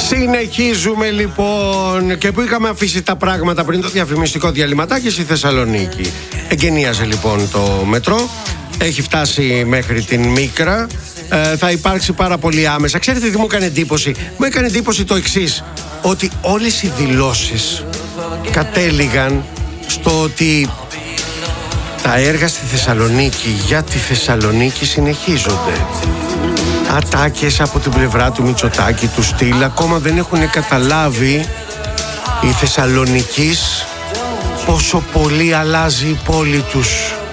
Συνεχίζουμε λοιπόν. Και που είχαμε αφήσει τα πράγματα πριν το διαφημιστικό διαλυματάκι, στη Θεσσαλονίκη. Εγκαινίαζε λοιπόν το μετρό. Έχει φτάσει μέχρι την Μίκρα. Θα υπάρξει πάρα πολύ άμεσα. Ξέρετε τι μου έκανε εντύπωση? Μου έκανε εντύπωση το εξής: ότι όλες οι δηλώσεις κατέληγαν στο ότι τα έργα στη Θεσσαλονίκη για τη Θεσσαλονίκη συνεχίζονται. Ατάκες από την πλευρά του Μητσοτάκη, του στυλ. Ακόμα δεν έχουν καταλάβει οι Θεσσαλονικείς πόσο πολύ αλλάζει η πόλη τους.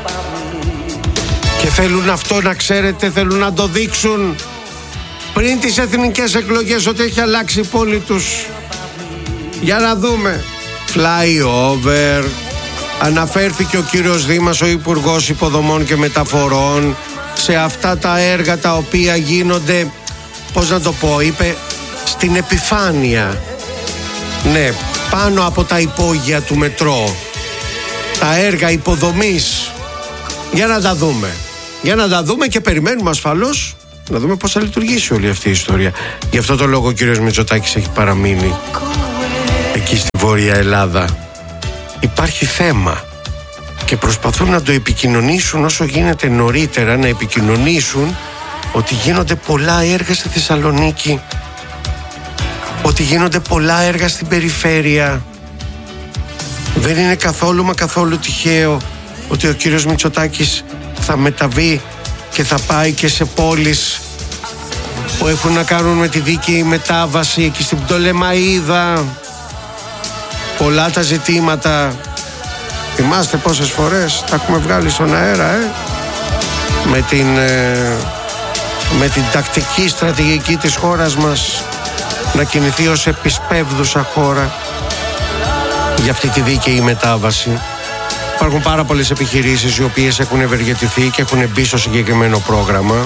Και θέλουν αυτό, να ξέρετε, θέλουν να το δείξουν πριν τις εθνικές εκλογές ότι έχει αλλάξει η πόλη τους. Για να δούμε. Flyover. Αναφέρθηκε ο κύριος Δήμας, ο Υπουργός Υποδομών και Μεταφορών, σε αυτά τα έργα τα οποία γίνονται, πώς να το πω, είπε, στην επιφάνεια. Ναι, πάνω από τα υπόγεια του μετρό. Τα έργα υποδομής. Για να τα δούμε. Για να τα δούμε και περιμένουμε ασφαλώς να δούμε πώς θα λειτουργήσει όλη αυτή η ιστορία. Γι' αυτό το λόγο ο κύριος Μητσοτάκης έχει παραμείνει εκεί στη Βόρεια Ελλάδα. Υπάρχει θέμα και προσπαθούν να το επικοινωνήσουν όσο γίνεται νωρίτερα, να επικοινωνήσουν ότι γίνονται πολλά έργα στη Θεσσαλονίκη, ότι γίνονται πολλά έργα στην περιφέρεια. Δεν είναι καθόλου μα καθόλου τυχαίο ότι ο κύριος Μητσοτάκης θα μεταβεί και θα πάει και σε πόλεις που έχουν να κάνουν με τη δίκαιη μετάβαση, εκεί στην Πτολεμαΐδα. Πολλά τα ζητήματα. Θυμάστε πόσες φορές τα έχουμε βγάλει στον αέρα, με την τακτική στρατηγική της χώρας μας να κινηθεί ως επισπεύδουσα χώρα για αυτή τη δίκαιη μετάβαση. Υπάρχουν πάρα πολλές επιχειρήσεις οι οποίες έχουν ευεργετηθεί και έχουν μπει στο συγκεκριμένο πρόγραμμα.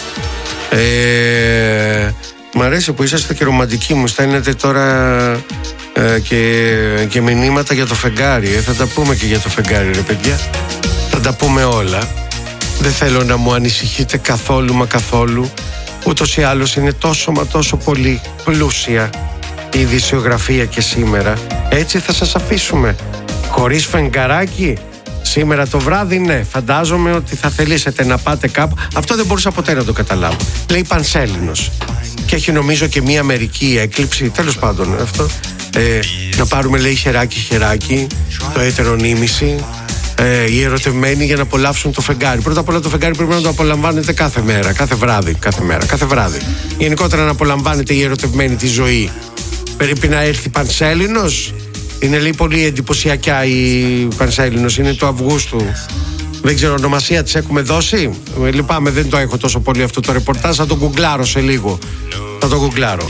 Μ' αρέσει που είσαστε και ρομαντικοί, μου στέλνετε τώρα και μηνύματα για το φεγγάρι. Θα τα πούμε και για το φεγγάρι, ρε παιδιά. Θα τα πούμε όλα. Δεν θέλω να μου ανησυχείτε καθόλου μα καθόλου. Ούτως ή άλλως είναι τόσο μα τόσο πολύ πλούσια η ειδησιογραφία και σήμερα. Έτσι θα σας αφήσουμε. Χωρίς φεγγαράκι σήμερα το βράδυ, ναι, φαντάζομαι ότι θα θελήσετε να πάτε κάπου. Αυτό δεν μπορούσα ποτέ να το καταλάβω. Λέει Πανσέλινος και έχει νομίζω και μία μερική έκλειψη. Τέλος πάντων αυτό. Να πάρουμε, λέει, χεράκι, το έτερονίμηση, οι ερωτευμένοι για να απολαύσουν το φεγγάρι. Πρώτα απ' όλα το φεγγάρι πρέπει να το απολαμβάνετε κάθε μέρα, κάθε βράδυ, κάθε βράδυ. Γενικότερα να απολαμβάνετε οι ερωτευμένοι τη ζωή. Πρέπει να έρθει Πανσέλινος. Είναι, λέει, πολύ εντυπωσιακά η Πανσέλινος, είναι του Αυγούστου. Δεν ξέρω, ονομασία της έχουμε δώσει. Λυπάμαι, δεν το έχω τόσο πολύ αυτό το ρεπορτάζ. Θα το γκουγκλάρω σε λίγο. Θα το γκουγκλάρω.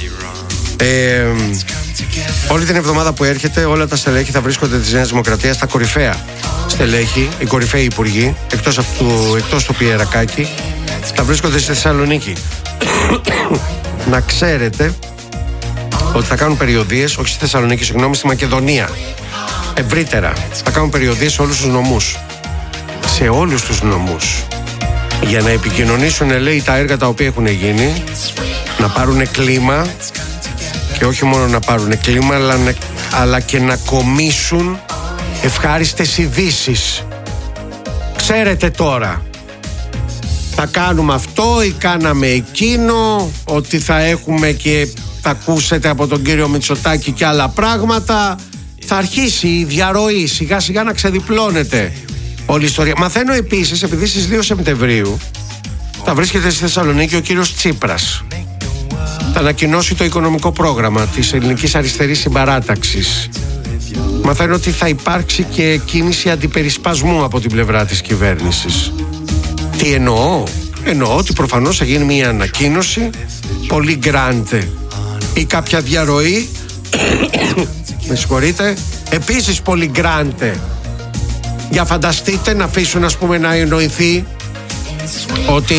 Όλη την εβδομάδα που έρχεται, όλα τα στελέχη θα βρίσκονται της Νέας Δημοκρατίας, τα κορυφαία στελέχη, οι κορυφαίοι υπουργοί, εκτός του Πιερακάκη, θα βρίσκονται στη Θεσσαλονίκη. Να ξέρετε ότι θα κάνουν περιοδίες, όχι στη Θεσσαλονίκη, συγγνώμη, στη Μακεδονία. Ευρύτερα. Θα κάνουν περιοδίες σε όλους τους νομούς. Σε όλους τους νομούς. Για να επικοινωνήσουν, λέει, τα έργα τα οποία έχουν γίνει, να πάρουν κλίμα. Και όχι μόνο να πάρουν κλίμα, αλλά και να κομίσουν ευχάριστες ειδήσεις. Ξέρετε τώρα, θα κάνουμε αυτό ή κάναμε εκείνο, ότι θα έχουμε και θα ακούσετε από τον κύριο Μητσοτάκη και άλλα πράγματα. Θα αρχίσει η διαρροή σιγά σιγά να ξεδιπλώνεται όλη η ιστορία. Μαθαίνω επίσης, επειδή στις 2 Σεπτεμβρίου θα βρίσκεται στη Θεσσαλονίκη ο κύριος Τσίπρας. Θα ανακοινώσει το οικονομικό πρόγραμμα της Ελληνικής Αριστερής Συμπαράταξης. Μαθαίνω ότι θα υπάρξει και κίνηση αντιπερισπασμού από την πλευρά της κυβέρνησης. Τι εννοώ? Εννοώ ότι προφανώς θα γίνει μια ανακοίνωση πολύ γκράντε ή κάποια διαρροή με συγχωρείτε, επίσης πολύ γκράντε. Για φανταστείτε να αφήσουν, ας πούμε, να εννοηθεί ότι,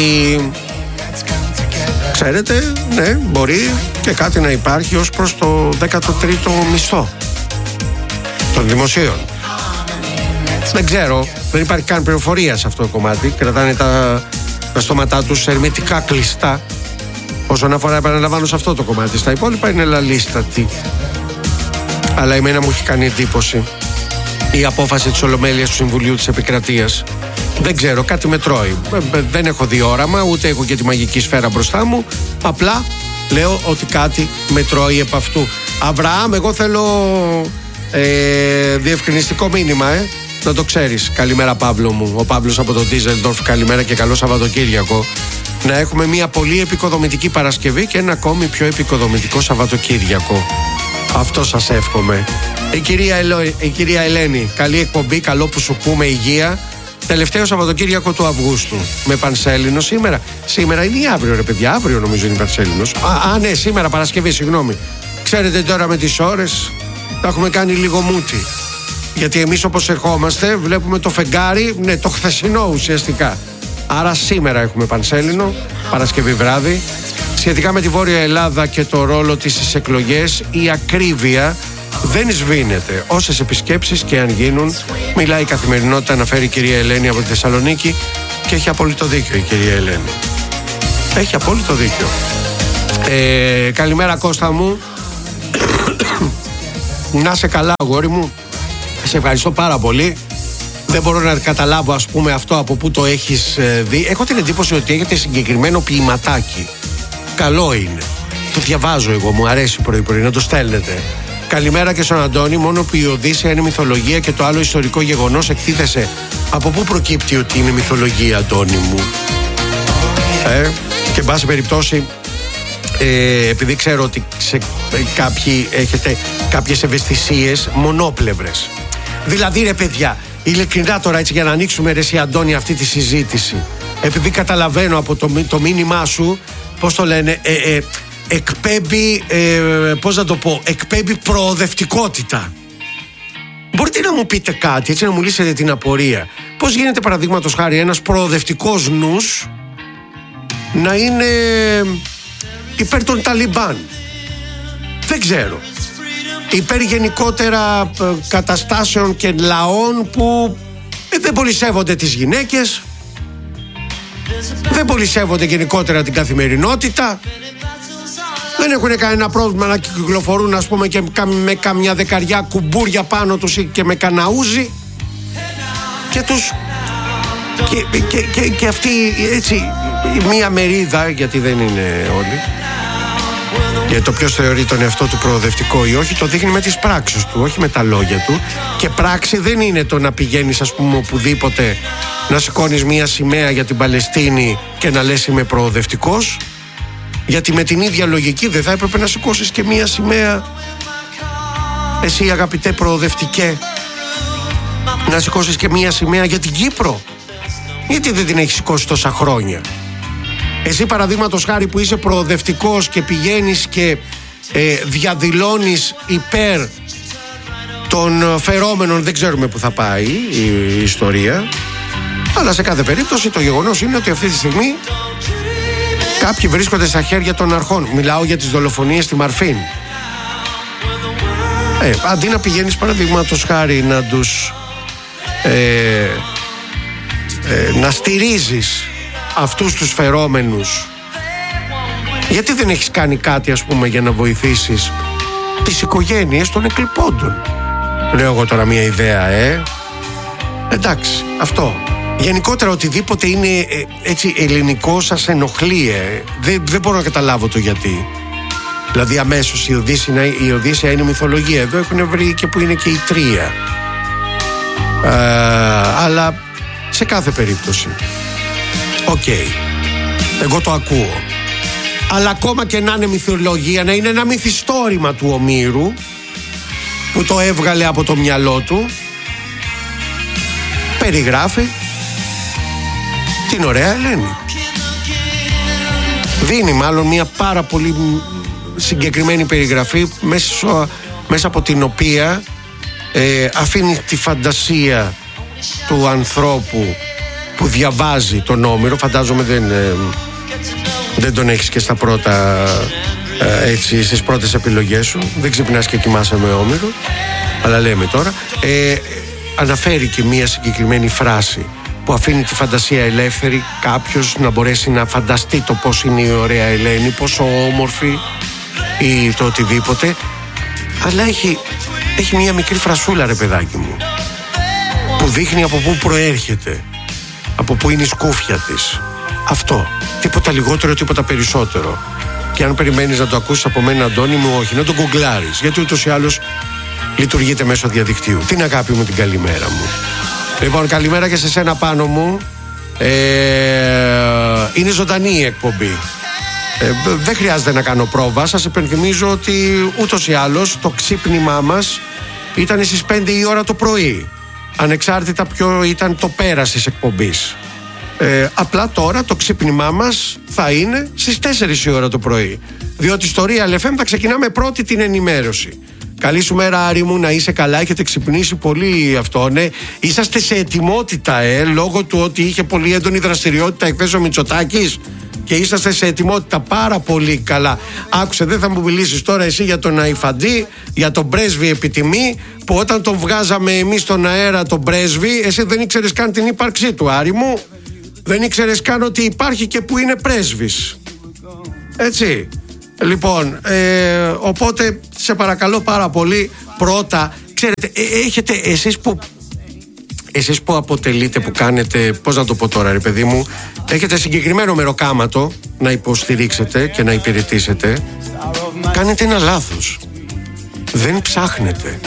ξέρετε, ναι, μπορεί και κάτι να υπάρχει ως προς το 13ο μισθό των δημοσίων. Δεν ξέρω, δεν υπάρχει καν πληροφορία σε αυτό το κομμάτι. Κρατάνε τα στόματά τους ερμητικά κλειστά. Όσον αφορά, επαναλαμβάνω, σε αυτό το κομμάτι. Στα υπόλοιπα είναι λαλίστατη. Αλλά εμένα μου έχει κάνει εντύπωση η απόφαση της Ολομέλειας του Συμβουλίου της Επικρατείας. Δεν ξέρω, κάτι με τρώει. Δεν έχω δει όραμα, ούτε έχω και τη μαγική σφαίρα μπροστά μου. Απλά λέω ότι κάτι με τρώει επ' αυτού. Αβραάμ, εγώ θέλω διευκρινιστικό μήνυμα, να το ξέρεις. Καλημέρα, Παύλο μου. Ο Παύλος από το Ντίζελντορφ. Καλημέρα και καλό Σαββατοκύριακο. Να έχουμε μια πολύ επικοδομητική Παρασκευή και ένα ακόμη πιο επικοδομητικό Σαββατοκύριακο. Αυτό σας εύχομαι. Η κυρία Ελένη, καλή εκπομπή, καλό που σου πούμε, υγεία. Τελευταίο Σαββατοκύριακο του Αυγούστου. Με Πανσέλινο σήμερα. Σήμερα είναι ή αύριο, ρε παιδιά? Αύριο νομίζω είναι Πανσέλινος. Ναι, σήμερα Παρασκευή, συγγνώμη. Ξέρετε τώρα με τις ώρες τα έχουμε κάνει λίγο μούτι. Γιατί εμείς όπως ερχόμαστε βλέπουμε το φεγγάρι, ναι, το χθεσινό ουσιαστικά. Άρα σήμερα έχουμε Πανσέλινο, Παρασκευή βράδυ. Σχετικά με τη Βόρεια Ελλάδα και το ρόλο της στις εκλογές, η ακρίβεια δεν σβήνεται. Όσες επισκέψεις και αν γίνουν, μιλάει η Καθημερινότητα, αναφέρει η κυρία Ελένη από τη Θεσσαλονίκη, και έχει απόλυτο δίκιο η κυρία Ελένη. Έχει απόλυτο δίκιο. Καλημέρα, Κώστα μου. Να σε καλά, αγόρι μου. Σε ευχαριστώ πάρα πολύ. Δεν μπορώ να καταλάβω, ας πούμε, αυτό από πού το έχεις δει. Έχω την εντύπωση ότι έχετε συγκεκριμένο ποιηματάκι. Καλό είναι. Το διαβάζω εγώ, μου αρέσει πρωί-πρωί να το στέλνετε. Καλημέρα και στον Αντώνη. Μόνο που η Οδύσσεια είναι μυθολογία και το άλλο ιστορικό γεγονός εκτίθεσε. Από πού προκύπτει ότι είναι μυθολογία, Αντώνη μου? Και εν πάση περιπτώσει, επειδή ξέρω ότι κάποιοι έχετε κάποιες ευαισθησίες μονόπλευρες. Δηλαδή, ρε παιδιά, ειλικρινά τώρα, έτσι για να ανοίξουμε, ρε εσύ Αντώνη, αυτή τη συζήτηση, επειδή καταλαβαίνω από το μήνυμά σου, πώς το λένε, εκπέμπει, πώς να το πω, εκπέμπει προοδευτικότητα. Μπορείτε να μου πείτε κάτι, έτσι να μου λύσετε την απορία? Πώς γίνεται, παραδείγματος χάρη, ένας προοδευτικός νους να είναι υπέρ των Ταλιμπάν? Δεν ξέρω. Υπέρ γενικότερα καταστάσεων και λαών που δεν πολύ σέβονται τις γυναίκες, δεν πολύ σέβονται γενικότερα την καθημερινότητα, δεν έχουν κανένα πρόβλημα να κυκλοφορούν, ας πούμε, και με καμιά δεκαριά κουμπούρια πάνω τους και με καναούζι και τους και αυτή, έτσι, μία μερίδα, γιατί δεν είναι όλοι, και το ποιος θεωρεί τον εαυτό του προοδευτικό ή όχι, το δείχνει με τις πράξεις του, όχι με τα λόγια του. Και πράξη δεν είναι το να πηγαίνεις, ας πούμε, οπουδήποτε, να σηκώνεις μία σημαία για την Παλαιστίνη και να λες είμαι προοδευτικός. Γιατί με την ίδια λογική δεν θα έπρεπε να σηκώσεις και μία σημαία, εσύ αγαπητέ προοδευτικέ, να σηκώσεις και μία σημαία για την Κύπρο? Γιατί δεν την έχεις σηκώσει τόσα χρόνια? Εσύ, παραδείγματος χάρη, που είσαι προοδευτικός και πηγαίνεις και διαδηλώνεις υπέρ των φερόμενων, δεν ξέρουμε που θα πάει η ιστορία, αλλά σε κάθε περίπτωση το γεγονός είναι ότι αυτή τη στιγμή κάποιοι βρίσκονται στα χέρια των αρχών. Μιλάω για τις δολοφονίες στη Μαρφίν. Αντί να πηγαίνεις, παραδείγματος χάρη, να τους να στηρίζεις αυτούς τους φερόμενους, γιατί δεν έχεις κάνει κάτι, ας πούμε, για να βοηθήσεις τις οικογένειες των εκλειπώντων? Λέω εγώ τώρα μια ιδέα, εντάξει, αυτό. Γενικότερα οτιδήποτε είναι έτσι ελληνικό σας ενοχλεί, δεν μπορώ να καταλάβω το γιατί. Δηλαδή αμέσως η Οδύσσεια είναι μυθολογία. Εδώ έχουν βρει και που είναι και η Τρία. Αλλά σε κάθε περίπτωση, εγώ το ακούω. Αλλά ακόμα και να είναι μυθολογία, να είναι ένα μυθιστόρημα του Ομήρου που το έβγαλε από το μυαλό του, περιγράφει την ωραία Ελένη. Δίνει μάλλον μια πάρα πολύ συγκεκριμένη περιγραφή μέσα από την οποία αφήνει τη φαντασία του ανθρώπου που διαβάζει τον Όμηρο. Φαντάζομαι δεν τον έχεις και στα πρώτα, έτσι, στις πρώτες επιλογές σου. Δεν ξυπνάς και κοιμάσαι με Όμηρο, αλλά λέμε τώρα. Αναφέρει και μία συγκεκριμένη φράση που αφήνει τη φαντασία ελεύθερη, κάποιος να μπορέσει να φανταστεί το πώς είναι η ωραία Ελένη, πόσο όμορφη ή το οτιδήποτε, αλλά έχει μια μικρή φρασούλα, ρε παιδάκι μου, που δείχνει από πού προέρχεται, από πού είναι η σκούφια της. Αυτό, τίποτα λιγότερο, τίποτα περισσότερο. Και αν περιμένεις να το ακούσεις από μένα, Αντώνη μου, όχι, να το γκουγκλάρεις, γιατί ούτως ή άλλως λειτουργείται μέσω διαδικτύου. Την αγάπη μου, την καλημέρα μου. Λοιπόν, καλημέρα και σε σένα, Πάνο μου. Είναι ζωντανή η εκπομπή. Δεν χρειάζεται να κάνω πρόβα. Σας υπενθυμίζω ότι ούτως ή άλλως το ξύπνημά μας ήταν στις 5 η ώρα το πρωί, ανεξάρτητα ποιο ήταν το πέρας της εκπομπής. Απλά τώρα το ξύπνημά μας θα είναι στις 4 η ώρα το πρωί, διότι στο Real FM θα ξεκινάμε πρώτη την ενημέρωση. Καλή σου μέρα, Άρη μου, να είσαι καλά. Έχετε ξυπνήσει πολύ αυτό, ναι. Είσαστε σε ετοιμότητα, λόγω του ότι είχε πολύ έντονη δραστηριότητα εχθές ο Μητσοτάκης, και είσαστε σε ετοιμότητα πάρα πολύ καλά. Άκουσε, δεν θα μου μιλήσεις τώρα εσύ για τον Αϊφαντή, για τον πρέσβη επιτιμή, που όταν τον βγάζαμε εμείς στον αέρα τον πρέσβη, εσύ δεν ήξερες καν την ύπαρξή του, Άρη μου. Δεν ήξερες καν ότι υπάρχει και που είναι πρέσβης. Έτσι. Λοιπόν, οπότε σε παρακαλώ πάρα πολύ, πρώτα, ξέρετε, έχετε εσείς που αποτελείτε, που κάνετε, πώς να το πω τώρα, ρε παιδί μου, έχετε συγκεκριμένο μεροκάματο να υποστηρίξετε και να υπηρετήσετε. Κάνετε ένα λάθος. Δεν ψάχνετε.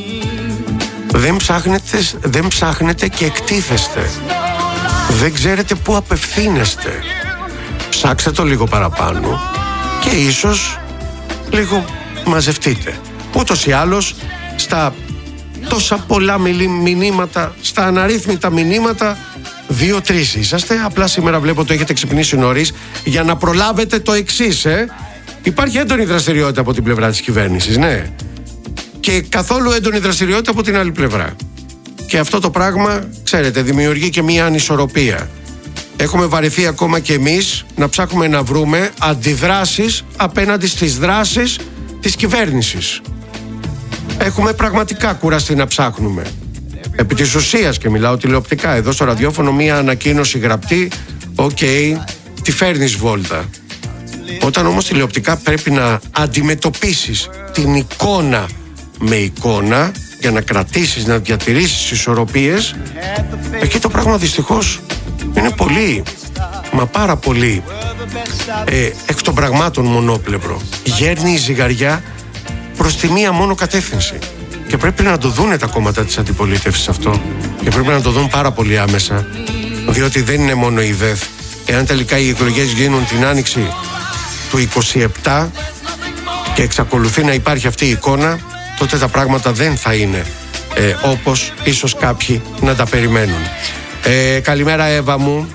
Δεν ψάχνετε και εκτίθεστε. Δεν ξέρετε πού απευθύνεστε. Ψάξτε το λίγο παραπάνω και ίσως λίγο μαζευτείτε. Ούτως ή άλλως, στα τόσα πολλά μηνύματα, στα αναρρύθμιτα μηνύματα, 2-3 είσαστε. Απλά σήμερα βλέπω το έχετε ξυπνήσει νωρίς για να προλάβετε το εξής. Υπάρχει έντονη δραστηριότητα από την πλευρά της κυβέρνησης, ναι, και καθόλου έντονη δραστηριότητα από την άλλη πλευρά. Και αυτό το πράγμα, ξέρετε, δημιουργεί και μια ανισορροπία. Έχουμε βαρεθεί ακόμα και εμείς να ψάχνουμε να βρούμε αντιδράσεις απέναντι στις δράσεις της κυβέρνησης. Έχουμε πραγματικά κουραστεί να ψάχνουμε. Επί της ουσίας, και μιλάω τηλεοπτικά, εδώ στο ραδιόφωνο, μία ανακοίνωση γραπτή, τη φέρνεις βόλτα. Όταν όμως τηλεοπτικά πρέπει να αντιμετωπίσεις την εικόνα με εικόνα, για να κρατήσεις, να διατηρήσεις ισορροπίες, εκεί το πράγμα δυστυχώς είναι πολύ, μα πάρα πολύ εκ των πραγμάτων μονόπλευρο. Γέρνει η ζυγαριά προς τη μία μόνο κατεύθυνση, και πρέπει να το δούνε τα κόμματα της αντιπολίτευσης αυτό, και πρέπει να το δουν πάρα πολύ άμεσα, διότι δεν είναι μόνο η ΔΕΘ. Εάν τελικά οι εκλογές γίνουν την άνοιξη του 27 και εξακολουθεί να υπάρχει αυτή η εικόνα, τότε τα πράγματα δεν θα είναι όπως ίσως κάποιοι να τα περιμένουν. Καλημέρα, Εύα μου.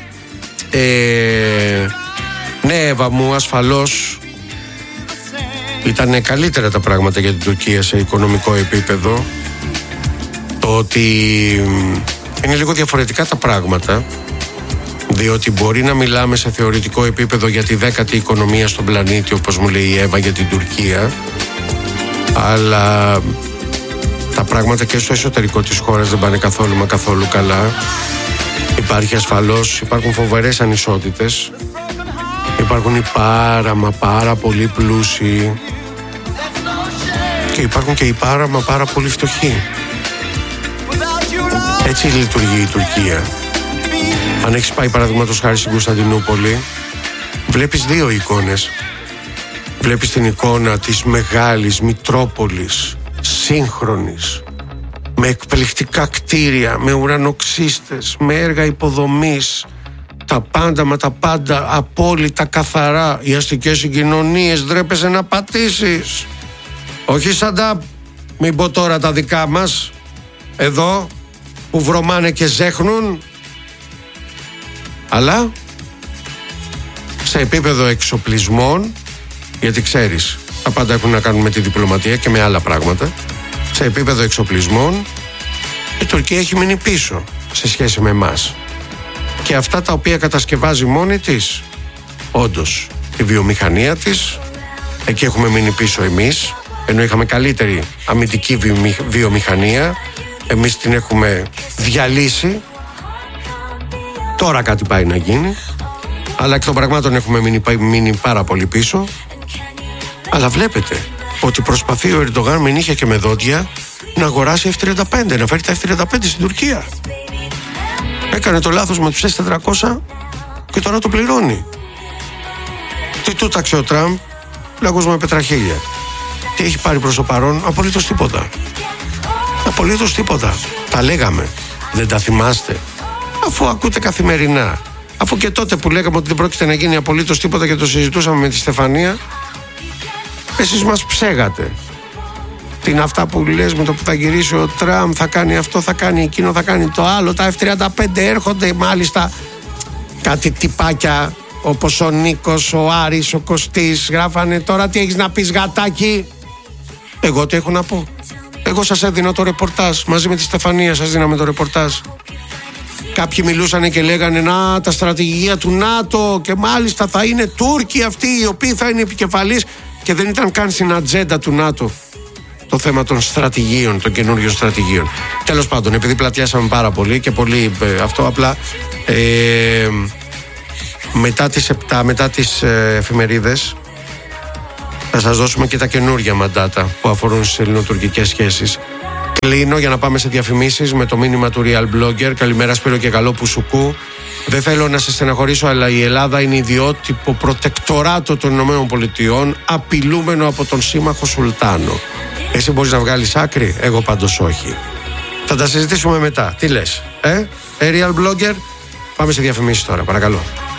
Ναι, Εύα μου, ασφαλώς ήταν καλύτερα τα πράγματα για την Τουρκία σε οικονομικό επίπεδο. Το ότι είναι λίγο διαφορετικά τα πράγματα, διότι μπορεί να μιλάμε σε θεωρητικό επίπεδο για τη 10η οικονομία στον πλανήτη, όπως μου λέει η Εύα για την Τουρκία, αλλά τα πράγματα και στο εσωτερικό της χώρας δεν πάνε καθόλου μα καθόλου καλά. Υπάρχουν φοβερές ανισότητες. Υπάρχουν οι πάρα πολύ πλούσιοι, και υπάρχουν και οι πάρα πολύ φτωχοί. Έτσι λειτουργεί η Τουρκία. Αν έχεις πάει παραδείγματος χάρη στην Κωνσταντινούπολη, βλέπεις δύο εικόνες. Βλέπεις την εικόνα της μεγάλης Μητρόπολης, σύγχρονης, με εκπληκτικά κτίρια, με ουρανοξύστες, με έργα υποδομής, τα πάντα μα τα πάντα απόλυτα καθαρά. Οι αστικές συγκοινωνίες ντρέπεσαι να πατήσεις. Όχι σαν τα, μην πω τώρα τα δικά μας εδώ, που βρωμάνε και ζέχνουν, αλλά σε επίπεδο εξοπλισμών, γιατί ξέρεις, τα πάντα έχουν να κάνουν με τη διπλωματία και με άλλα πράγματα. Σε επίπεδο εξοπλισμών, η Τουρκία έχει μείνει πίσω σε σχέση με εμάς. Και αυτά τα οποία κατασκευάζει μόνη της, όντως, η βιομηχανία της, εκεί έχουμε μείνει πίσω εμείς, ενώ είχαμε καλύτερη αμυντική βιομηχανία, εμείς την έχουμε διαλύσει. Τώρα κάτι πάει να γίνει. Αλλά εκ των πραγμάτων έχουμε μείνει πάρα πολύ πίσω. Αλλά βλέπετε ότι προσπαθεί ο Ερντογάν με νύχια και με δόντια να αγοράσει F-35, να φέρει τα F-35 στην Τουρκία. Έκανε το λάθος με τους S-400 και τώρα το πληρώνει. Τι τούταξε ο Τραμπ? Λαγός με πετραχίλια. Τι έχει πάρει προς το παρόν? Απολύτως τίποτα. Απολύτως τίποτα. Τα λέγαμε. Δεν τα θυμάστε? Αφού ακούτε καθημερινά. Αφού και τότε που λέγαμε ότι δεν πρόκειται να γίνει απολύτως τίποτα και το συζητούσαμε με τη Στεφανία, εσείς μας ψέγατε. Τι είναι αυτά που λες με το που θα γυρίσει ο Τραμπ, θα κάνει αυτό, θα κάνει εκείνο, θα κάνει το άλλο. Τα F-35 έρχονται, μάλιστα κάτι τυπάκια όπως ο Νίκος, ο Άρης, ο Κωστής γράφανε. Τώρα τι έχεις να πεις, γατάκι? Εγώ τι έχω να πω? Εγώ σας έδινα το ρεπορτάζ. Μαζί με τη Στεφανία σας δίναμε το ρεπορτάζ. Κάποιοι μιλούσαν και λέγανε να, τα στρατηγία του ΝΑΤΟ και μάλιστα θα είναι Τούρκοι αυτοί οι οποίοι θα είναι επικεφαλής, και δεν ήταν καν στην ατζέντα του ΝΑΤΟ το θέμα των στρατηγίων, των καινούριων στρατηγίων. Τέλος πάντων, επειδή πλατιάσαμε πάρα πολύ και πολύ αυτό, απλά μετά τις 7, μετά τις εφημερίδες, θα σας δώσουμε και τα καινούργια μαντάτα που αφορούν στις ελληνοτουρκικές σχέσεις. Κλείνω για να πάμε σε διαφημίσεις με το μήνυμα του Real Blogger. Καλημέρα Σπύρο και καλό Πουσουκού. Δεν θέλω να σε στεναχωρήσω, αλλά η Ελλάδα είναι ιδιότυπο προτεκτοράτο των ΗΠΑ, απειλούμενο από τον σύμμαχο Σουλτάνο. Εσύ μπορείς να βγάλεις άκρη? Εγώ πάντως όχι. Θα τα συζητήσουμε μετά. Τι λες? Real Blogger. Πάμε σε διαφημίσεις τώρα, παρακαλώ.